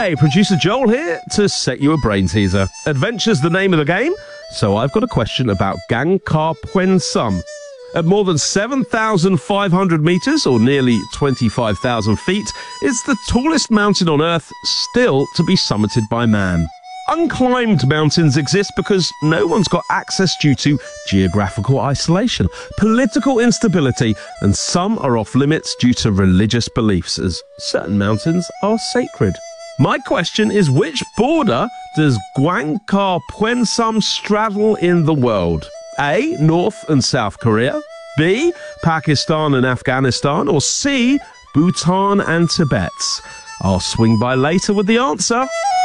Hey, producer Joel here to set you a brain teaser. Adventure's the name of the game, so I've got a question about Gang Ka Puen Sum. At more than 7,500 meters, or nearly 25,000 feet, it's the tallest mountain on Earth still to be summited by man. Unclimbed mountains exist because no one's got access due to geographical isolation, political instability, and some are off limits due to religious beliefs, as certain mountains are sacred. My question is, which border does Gang Ka Puen Sum straddle in the world? A. North and South Korea, B. Pakistan and Afghanistan, or C. Bhutan and Tibet? I'll swing by later with the answer.